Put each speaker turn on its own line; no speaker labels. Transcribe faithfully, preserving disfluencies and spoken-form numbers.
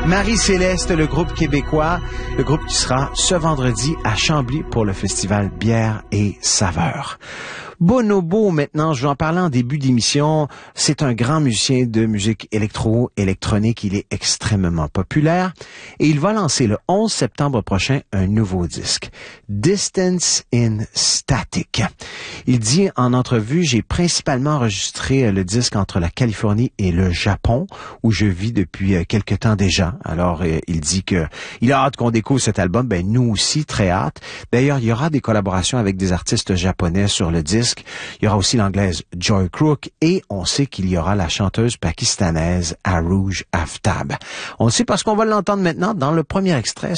Marie-Céleste, le groupe québécois, le groupe qui sera ce vendredi à Chambly pour le festival Bière et Saveurs. Bonobo, maintenant, je vais en parler en début d'émission. C'est un grand musicien de musique électro-électronique. Il est extrêmement populaire et il va lancer le onze septembre prochain un nouveau disque, Distance in Static. Il dit en entrevue, j'ai principalement enregistré le disque entre la Californie et le Japon, où je vis depuis quelque temps déjà. Alors, il dit que il a hâte qu'on découvre cet album. Ben, nous aussi, très hâte. D'ailleurs, il y aura des collaborations avec des artistes japonais sur le disque. Il y aura aussi l'anglaise Joy Crook et on sait qu'il y aura la chanteuse pakistanaise Arooj Aftab. On le sait parce qu'on va l'entendre maintenant dans le premier extrait.